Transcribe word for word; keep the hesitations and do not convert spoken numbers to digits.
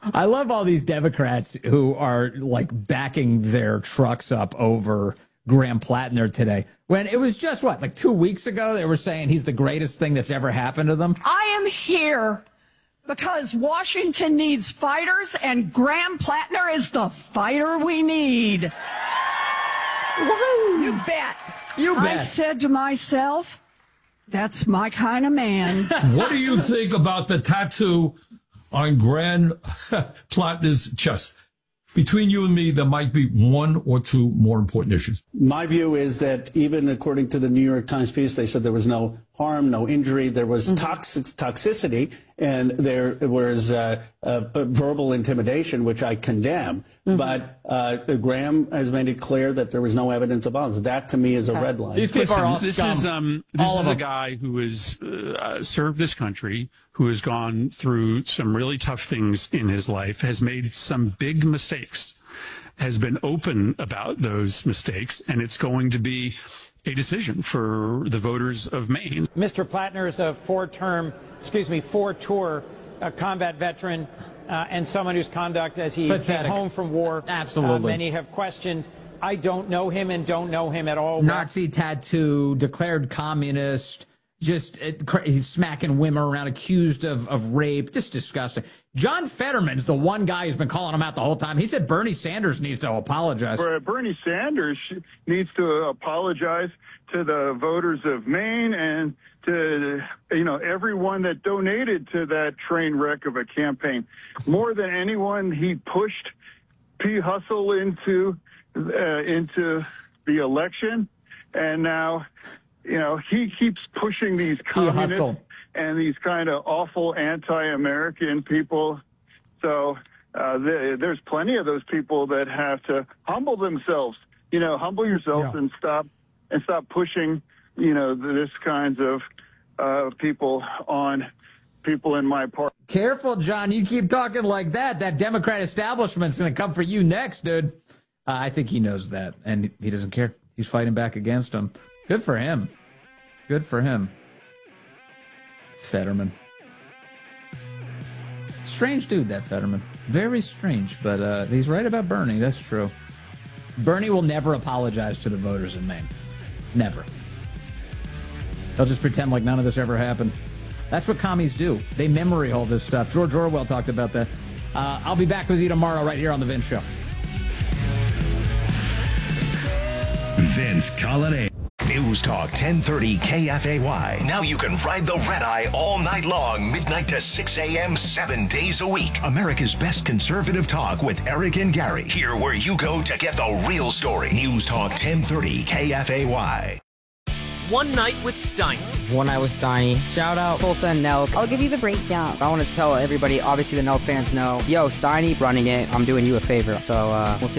I love all these Democrats who are like backing their trucks up over Graham Plattner today. When it was just what, like two weeks ago, they were saying he's the greatest thing that's ever happened to them. I am here because Washington needs fighters, and Graham Plattner is the fighter we need. Woo-hoo. You bet. You bet. I said to myself, that's my kind of man. What do you think about the tattoo on Graham Plattner's chest? Between you and me, there might be one or two more important issues. My view is that even according to the New York Times piece, they said there was no harm, no injury. There was mm-hmm. toxic toxicity, and there was uh, uh, verbal intimidation, which I condemn. Mm-hmm. But uh, Graham has made it clear that there was no evidence of violence. That, to me, is a red line. These people Listen, are all this scum. is um, this all is a guy who has uh, served this country, who has gone through some really tough things in his life, has made some big mistakes, has been open about those mistakes, and it's going to be a decision for the voters of Maine. Mister Plattner is a four-term, excuse me, four-tour uh, combat veteran uh, and someone whose conduct as he Pathetic. came home from war, Absolutely. Uh, many have questioned. I don't know him and don't know him at all. Nazi tattoo, declared communist, just uh, he's smacking women around, accused of, of rape. Just disgusting. John Fetterman's the one guy who's been calling him out the whole time. He said Bernie Sanders needs to apologize. Bernie Sanders needs to apologize to the voters of Maine and to, you know, everyone that donated to that train wreck of a campaign. More than anyone, he pushed P. Hustle into uh, into the election, and now, you know, he keeps pushing these communists and these kind of awful anti-American people. So uh, th- there's plenty of those people that have to humble themselves. You know, humble yourselves yeah. and stop and stop pushing, you know, this kinds of uh, people on people in my party. Careful, John. You keep talking like that, that Democrat establishment's going to come for you next, dude. Uh, I think he knows that, and he doesn't care. He's fighting back against him. Good for him. Good for him. Fetterman. Strange dude, that Fetterman. Very strange, but uh, he's right about Bernie. That's true. Bernie will never apologize to the voters in Maine. Never. They'll just pretend like none of this ever happened. That's what commies do. They memory hold this stuff. George Orwell talked about that. Uh, I'll be back with you tomorrow right here on The Vince Show. Vince Colonnade. News Talk ten thirty K F A Y. Now you can ride the red eye all night long, midnight to six a.m., seven days a week. America's best conservative talk with Eric and Gary. Here where you go to get the real story. News Talk ten thirty K F A Y. One Night with Steiny. One Night with Steiny. Shout out Tulsa and Nelk. I'll give you the breakdown. I want to tell everybody, obviously the Nelk fans know, yo, Steiny running it. I'm doing you a favor. So uh, we'll see.